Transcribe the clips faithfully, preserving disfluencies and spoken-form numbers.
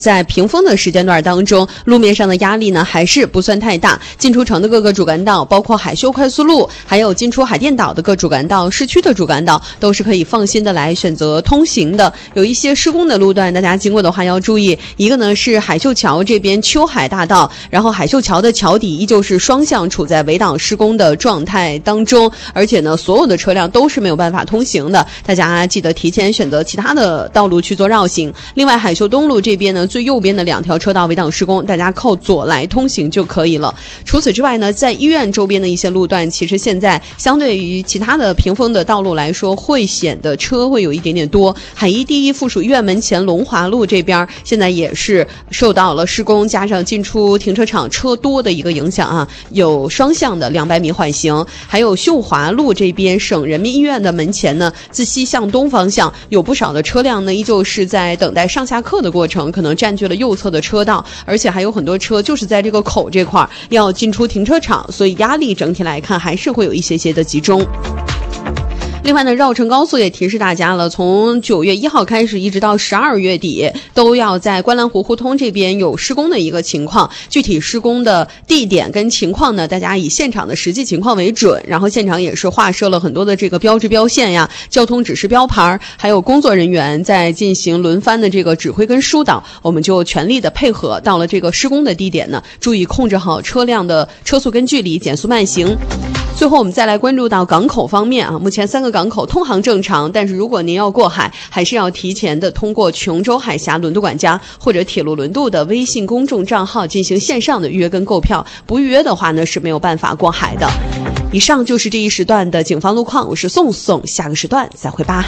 在平峰的时间段当中，路面上的压力呢还是不算太大，进出城的各个主干道，包括海秀快速路，还有进出海淀岛的各主干道、市区的主干道，都是可以放心的来选择通行的。有一些施工的路段，大家经过的话要注意，一个呢是海秀桥这边秋海大道，然后海秀桥的桥底依旧是双向处在围挡施工的状态当中，而且呢所有的车辆都是没有办法通行的，大家记得提前选择其他的道路去做绕行。另外海秀东路这边呢，最右边的两条车道围挡施工，大家靠左来通行就可以了。除此之外呢，在医院周边的一些路段，其实现在相对于其他的平峰的道路来说，会显得车会有一点点多。海医第一附属医院门前龙华路这边现在也是受到了施工加上进出停车场车多的一个影响啊，有双向的两百米缓行。还有秀华路这边省人民医院的门前呢，自西向东方向有不少的车辆呢，依旧是在等待上下客的过程，可能占据了右侧的车道，而且还有很多车就是在这个口这块要进出停车场，所以压力整体来看还是会有一些些的集中。另外呢，绕城高速也提示大家了，从九月一号开始一直到十二月底，都要在观澜湖胡同这边有施工的一个情况。具体施工的地点跟情况呢，大家以现场的实际情况为准，然后现场也是划设了很多的这个标志标线呀、交通指示标牌，还有工作人员在进行轮番的这个指挥跟疏导，我们就全力的配合。到了这个施工的地点呢，注意控制好车辆的车速跟距离，减速慢行。最后我们再来关注到港口方面啊，目前三个港口通航正常，但是如果您要过海，还是要提前的通过琼州海峡轮渡管家或者铁路轮渡的微信公众账号进行线上的预约跟购票，不预约的话呢是没有办法过海的。以上就是这一时段的警方路况，我是宋宋，下个时段再会吧。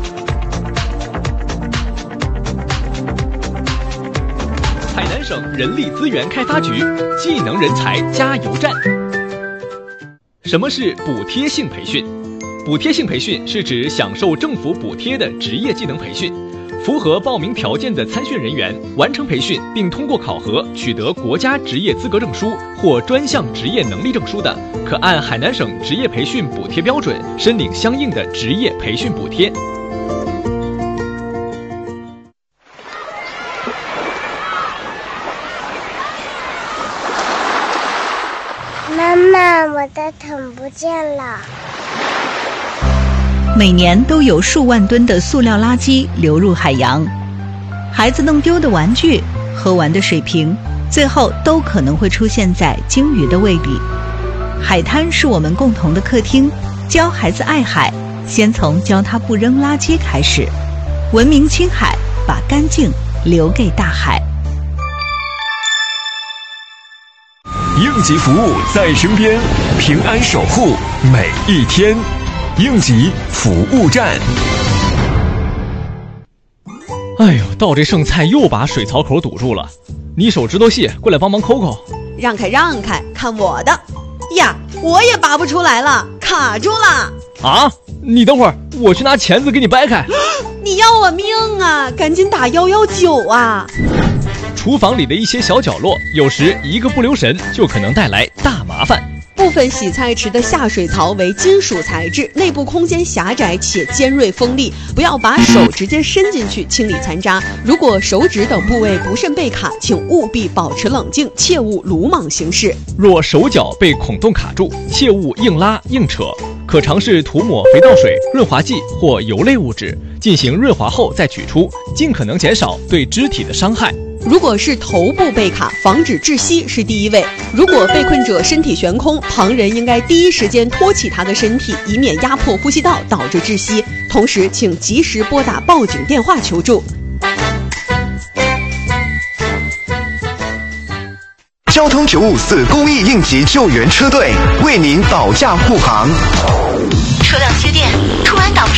海南省人力资源开发局技能人才加油站。什么是补贴性培训？补贴性培训是指享受政府补贴的职业技能培训，符合报名条件的参训人员完成培训并通过考核取得国家职业资格证书或专项职业能力证书的，可按海南省职业培训补贴标准申领相应的职业培训补贴。 妈妈，我的桶不见了。 每年都有数万吨的塑料垃圾流入海洋，孩子弄丢的玩具、喝完的水瓶，最后都可能会出现在鲸鱼的胃里。海滩是我们共同的客厅，教孩子爱海，先从教他不扔垃圾开始。文明青海，把干净留给大海。 应急服务在身边，平安守护每一天。应急服务站。 哎呦，倒这剩菜又把水槽口堵住了，你手指头细，过来帮忙抠抠。 让开让开，看我的呀！我也拔不出来了，卡住了。 啊，你等会儿，我去拿钳子给你掰开。 你要我命啊，赶紧打一一九啊。 厨房里的一些小角落，有时一个不留神就可能带来大麻烦。 部分洗菜池的下水槽为金属材质，内部空间狭窄且尖锐锋利，不要把手直接伸进去清理残渣。如果手指等部位不慎被卡，请务必保持冷静，切勿鲁莽行事。 若手脚被孔洞卡住，切勿硬拉硬扯，可尝试涂抹肥皂水、润滑剂或油类物质，进行润滑后再取出，尽可能减少对肢体的伤害。 如果是头部被卡，防止窒息是第一位。如果被困者身体悬空，旁人应该第一时间托起他的身体，以免压迫呼吸道导致窒息。同时，请及时拨打报警电话求助。 交通九五四公益应急救援车队为您保驾护航。 车辆缺电，突然导致